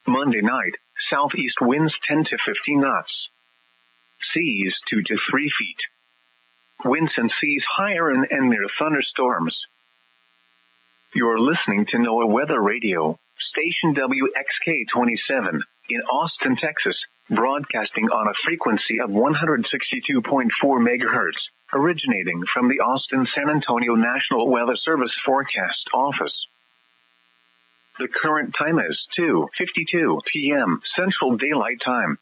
Monday night, southeast winds 10 to 15 knots. Seas 2 to 3 feet. Winds and seas higher and near thunderstorms. You're listening to NOAA Weather Radio, station WXK-27, in Austin, Texas, broadcasting on a frequency of 162.4 megahertz, originating from the Austin-San Antonio National Weather Service Forecast Office. The current time is 2:52 p.m. Central Daylight Time.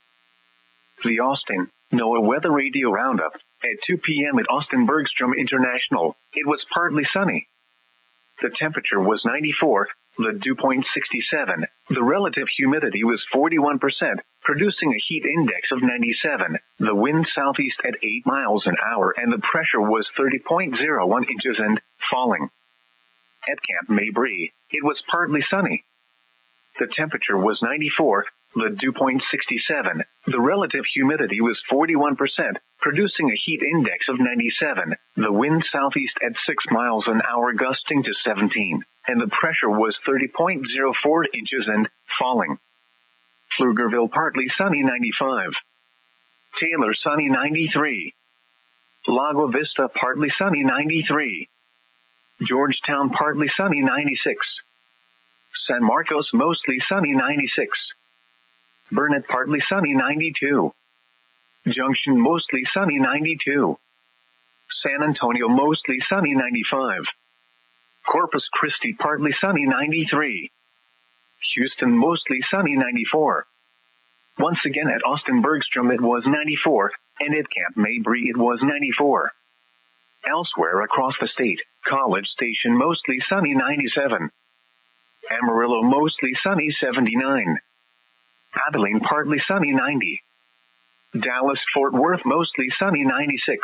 The Austin NOAA Weather Radio Roundup. At 2 p.m. at Austin Bergstrom International, it was partly sunny. The temperature was 94, the dew point 67, the relative humidity was 41%, producing a heat index of 97, the wind southeast at 8 miles an hour, and the pressure was 30.01 inches and falling. At Camp Mabry, it was partly sunny. The temperature was 94, the dew point 67, the relative humidity was 41%, producing a heat index of 97, the wind southeast at 6 miles an hour gusting to 17, and the pressure was 30.04 inches and falling. Pflugerville partly sunny 95. Taylor sunny 93. Lago Vista partly sunny 93. Georgetown partly sunny 96. San Marcos mostly sunny 96. Burnett partly sunny 92. Junction mostly sunny 92. San Antonio mostly sunny 95. Corpus Christi partly sunny 93. Houston mostly sunny 94. Once again at Austin Bergstrom it was 94, and at Camp Mabry it was 94. Elsewhere across the state, College Station mostly sunny 97. Amarillo mostly sunny 79. Abilene partly sunny 90. Dallas-Fort Worth mostly sunny 96.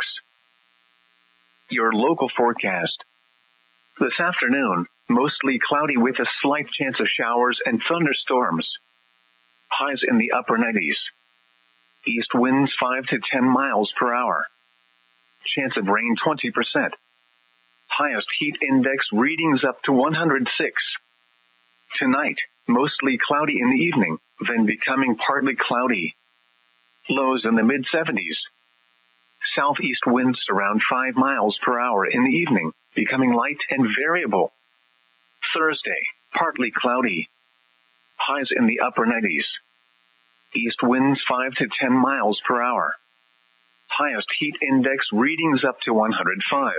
Your local forecast. This afternoon, mostly cloudy with a slight chance of showers and thunderstorms. Highs in the upper 90s. East winds 5 to 10 miles per hour. Chance of rain 20%. Highest heat index readings up to 106. Tonight, mostly cloudy in the evening, then becoming partly cloudy. Lows in the mid-70s. Southeast winds around 5 miles per hour in the evening, becoming light and variable. Thursday, partly cloudy. Highs in the upper 90s. East winds 5 to 10 miles per hour. Highest heat index readings up to 105.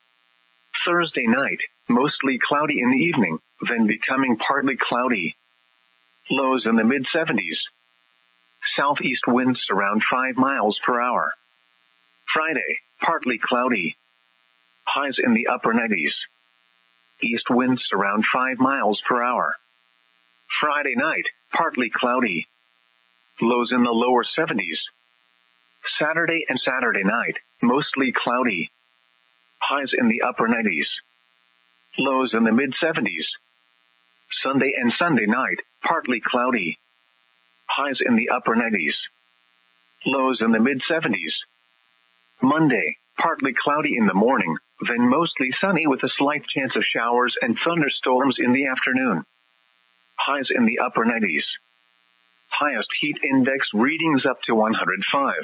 Thursday night, mostly cloudy in the evening, then becoming partly cloudy. Lows in the mid-70s. Southeast winds around 5 miles per hour. Friday, partly cloudy. Highs in the upper 90s. East winds around 5 miles per hour. Friday night, partly cloudy. Lows in the lower 70s. Saturday and Saturday night, mostly cloudy. Highs in the upper 90s. Lows in the mid-70s. Sunday and Sunday night, partly cloudy. Highs in the upper 90s. Lows in the mid-70s. Monday, partly cloudy in the morning, then mostly sunny with a slight chance of showers and thunderstorms in the afternoon. Highs in the upper 90s. Highest heat index readings up to 105.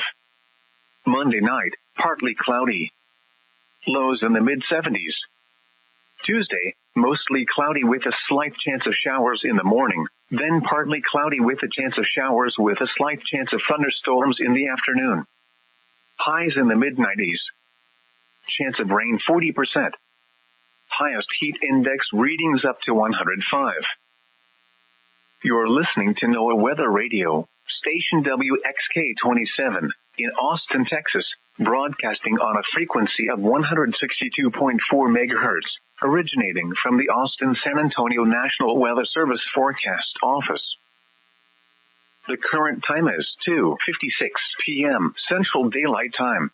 Monday night, partly cloudy. Lows in the mid-70s. Tuesday, mostly cloudy with a slight chance of showers in the morning, then partly cloudy with a chance of showers with a slight chance of thunderstorms in the afternoon. Highs in the mid-90s. Chance of rain 40%. Highest heat index readings up to 105. You're listening to NOAA Weather Radio, station WXK-27, in Austin, Texas, broadcasting on a frequency of 162.4 megahertz, originating from the Austin-San Antonio National Weather Service Forecast Office. The current time is 2:56 p.m. Central Daylight Time.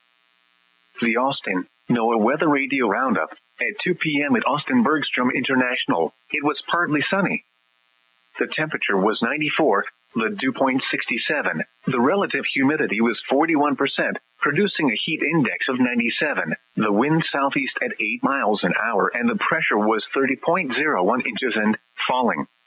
The Austin NOAA Weather Radio Roundup. At 2 p.m. at Austin Bergstrom International, it was partly sunny. The temperature was 94, the dew point 67, the relative humidity was 41%, producing a heat index of 97, the wind southeast at 8 miles an hour, and the pressure was 30.01 inches and falling.